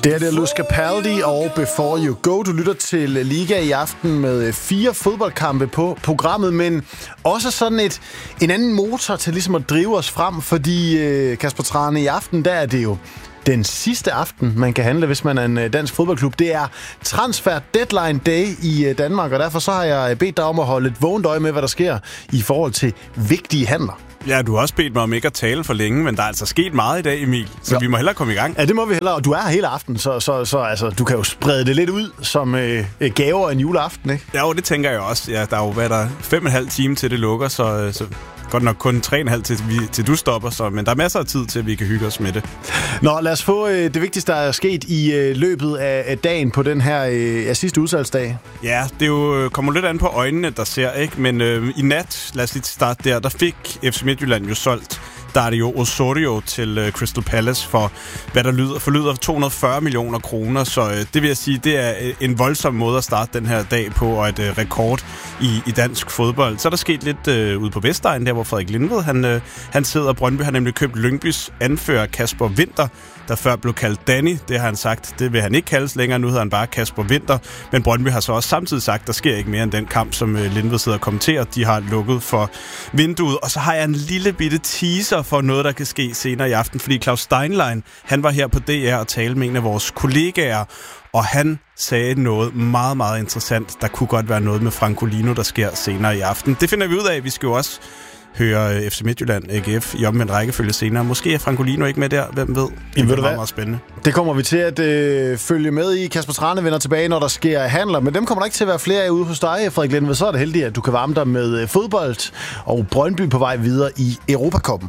Det er det Luz Capaldi og Before You Go. Du lytter til Liga i aften med 4 fodboldkampe på programmet, men også sådan en anden motor til ligesom at drive os frem, fordi Kasper Trane, i aften, der er det jo den sidste aften, man kan handle, hvis man er en dansk fodboldklub. Det er transfer deadline day i Danmark, og derfor så har jeg bedt dig om at holde et vågent øje med, hvad der sker i forhold til vigtige handler. Ja, du har også bedt mig om ikke at tale for længe, men der er altså sket meget i dag, Emil, så vi må hellere komme i gang. Ja, det må vi hellere, og du er her hele aften, så altså, du kan jo sprede det lidt ud som gaver en juleaften, ikke? Ja, det tænker jeg også. Ja, der er jo 5,5 timer til det lukker, så godt nok kun 3,5 til du stopper, men der er masser af tid til, at vi kan hygge os med det. Nå, lad os få det vigtigste, der er sket i løbet af dagen på den her sidste udsalgsdag. Ja, det jo kommer lidt an på øjnene, der ser, ikke? Men i nat, lad os lige starte der fik FC Midtjylland jo solgt Dario Osorio til Crystal Palace for, hvad der forlyder 240 millioner kroner. Så det vil jeg sige, det er en voldsom måde at starte den her dag på, og et rekord i dansk fodbold. Så er der sket lidt ude på Vestegnen, der hvor Frederik Lindved, han sidder. Brøndby har nemlig købt Lyngbys anfører Kasper Winther, der før blev kaldt Danny. Det har han sagt, det vil han ikke kaldes længere. Nu hedder han bare Kasper Winther. Men Brøndby har så også samtidig sagt, der sker ikke mere end den kamp, som Lindved sidder og kommenterer. De har lukket for vinduet. Og så har jeg en lille bitte teaser for noget, der kan ske senere i aften. Fordi Claus Steinlein, han var her på DR og talte med en af vores kollegaer. Og han sagde noget meget, meget interessant. Der kunne godt være noget med Francolino, der sker senere i aften. Det finder vi ud af. Vi skal jo også høre FC Midtjylland, AGF i omvendt rækkefølge senere. Måske er Francolino ikke med der, hvem ved? Det er meget spændende. Det kommer vi til at følge med i. Kasper Trane vender tilbage, når der sker handler, men dem kommer der ikke til at være flere af ude hos dig, Frederik Lindved. Så er det heldigt, at du kan varme dig med fodbold og Brøndby på vej videre i Europacuppen.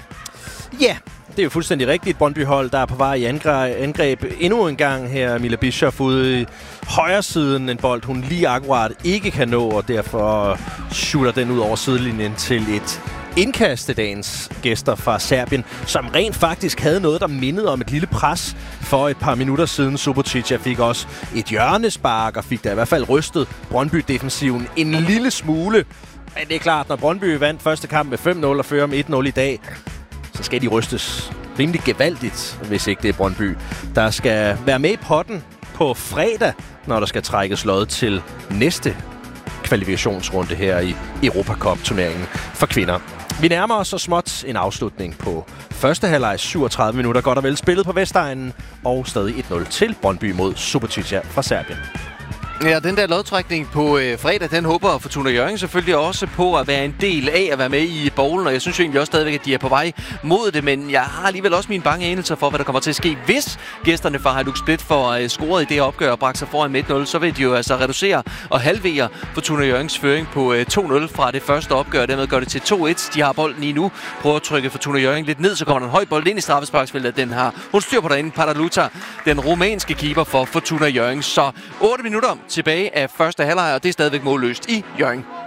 Ja, det er jo fuldstændig rigtigt. Brøndby-hold, der er på vej i angreb endnu en gang her. Mila Bischoff ude i højre siden, en bold, hun lige akkurat ikke kan nå, og derfor shooter den ud over sidelinjen til et indkast af dagens gæster fra Serbien, som rent faktisk havde noget, der mindede om et lille pres for et par minutter siden. Subotica fik også et hjørnespark og fik da i hvert fald rystet Brøndby-defensiven en lille smule. Men det er klart, når Brøndby vandt første kamp med 5-0 og fører med 1-0 i dag, så skal de rystes rimelig gevaldigt, hvis ikke det er Brøndby, der skal være med i potten på fredag, når der skal trækkes lod til næste kvalifikationsrunde her i Europacup-turneringen for kvinder. Vi nærmer os så småt en afslutning på første halvleg, 37 minutter godt og vel spillet på Vestegnen, og stadig 1-0 til Brøndby mod Subotica fra Serbien. Ja, den der lodtrækning på fredag, den håber Fortuna Hjørring selvfølgelig også på at være en del af at være med i bowlen, og jeg synes jo egentlig også stadigvæk, at de er på vej mod det, men jeg har alligevel også mine bange anelser for, hvad der kommer til at ske, hvis gæsterne fra Hajduk Split får scoret i det her opgør og bragt sig foran med 1-0, så vil de jo altså reducere og halvere Fortuna Hjørrings føring på 2-0 fra det første opgør, og dermed gør det til 2-1. De har bolden lige nu, prøver at trykke Fortuna Hjørring lidt ned, så kommer der en høj bold ind i straffesparksfeltet, den har hun styr på derinde, Padaluta, den rumænske keeper for Fortuna Hjørring, så 8 minutter tilbage af første halvleg, og det er stadigvæk målløst i Hjørring.